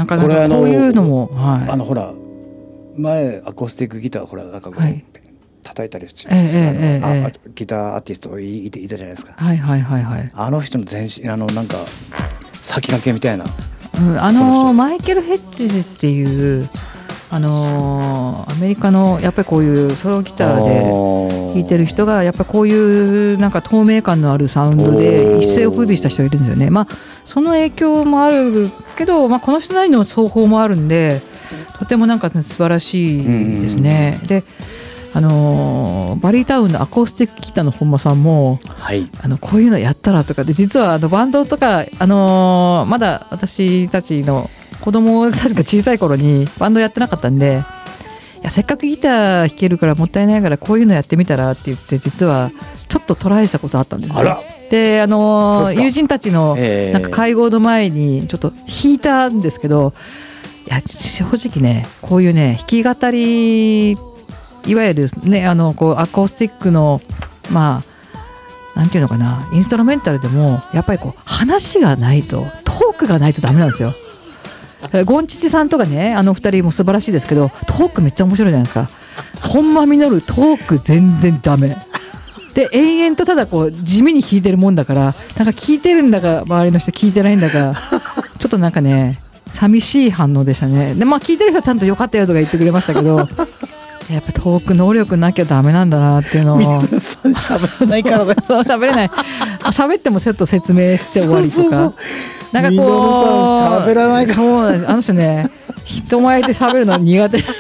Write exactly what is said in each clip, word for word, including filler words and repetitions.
かなんかこういうのも、はい、 あのほら前アコースティックギターほらなんかこう、はい、叩いたりして、 えーえーあギターアーティストいいていたじゃないですか。 はいはいはいはい。 あの人の全身あのなんか先駆けみたいな、 うん、あのマイケル・ヘッジズっていうあのー、アメリカのやっぱりこういうソロギターで弾いてる人がやっぱりこういうなんか透明感のあるサウンドで一世を風靡した人がいるんですよね。まあその影響もあるけど、まあ、この人なりの奏法もあるんでとてもなんか素晴らしいですね。であのー、バリータウンのアコースティックギターの本間さんも、はい、あのこういうのやったらとかで実はあのバンドとか、あのー、まだ私たちの子供たちが小さい頃にバンドやってなかったんで、いやせっかくギター弾けるからもったいないからこういうのやってみたらって言って実はちょっとトライしたことあったんですよ。で、あのー、友人たちのなんか会合の前にちょっと弾いたんですけど、いや正直ねこういうね弾き語りいわゆるねあのこうアコースティックのまあなんていうのかなインストラメンタルでもやっぱりこう話がないとトークがないとダメなんですよ。ゴンチチさんとかねあの二人も素晴らしいですけどトークめっちゃ面白いじゃないですか。本間実トーク全然ダメで延々とただこう地味に弾いてるもんだからなんか聞いてるんだか周りの人聞いてないんだかちょっとなんかね寂しい反応でしたね。でまあ聞いてる人はちゃんと良かったよとか言ってくれましたけどやっぱトーク能力なきゃダメなんだなっていうのを喋れないからね喋れない喋ってもちょっと説明して終わりとかそうそうそうなんかこう喋らないからそうなんです。あの人ね人前で喋るの苦手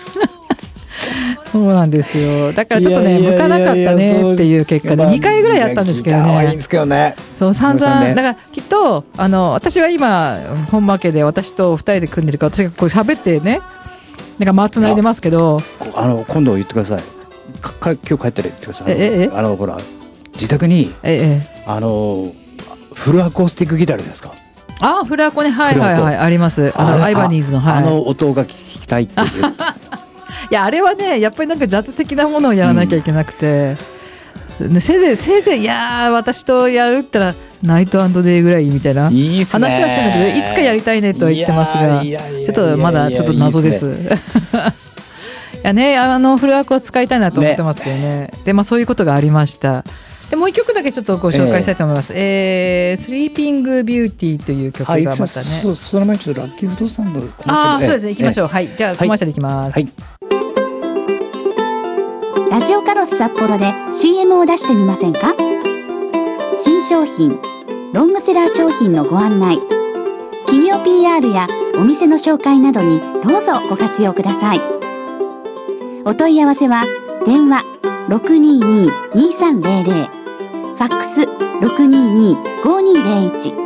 そうなんですよ。だからちょっとね向かなかったねっていう結果でにかいぐらいやったんですけどね。 いいんですけどね。 そう散々、ね、だからきっとあの私は今本間家で私とふたりで組んでるから私がこう喋ってねなんか間つないでますけどあ, あの今度言ってくださいか今日帰ったら言ってください。 ええあのほら自宅にええあのフルアコースティックギターあるじゃないですか。 ああフルアコねはいはいはいあります。あのアイバニーズの、はい、 あの音が聞きたいっていういやあれはねやっぱりなんかジャズ的なものをやらなきゃいけなくて、うん、せいぜいせいぜいいや私とやるったらナイト&デイぐらいみたいな話はしてるんだけどいつかやりたいねとは言ってますがちょっとまだちょっと謎です。いやねあのフルアコを使いたいなと思ってますけどね。ねでまあそういうことがありました。でもう一曲だけちょっとご紹介したいと思います。えー、スリーピングビューティーという曲がまたね。 そう、その前にちょっとラッキー不動産のコマーシャル。 ああ、そうですね。行きましょう。はい、じゃあコマーシャル行きます。はい。 ラジオカロス札幌で シーエム を出してみませんか？新商品、ロングセラー商品のご案内、企業 ピーアール やお店の紹介などにどうぞご活用ください。お問い合わせは電話 ろくにーにーにーさんゼロゼロ、ファックス ろくにーにーごにーゼロいち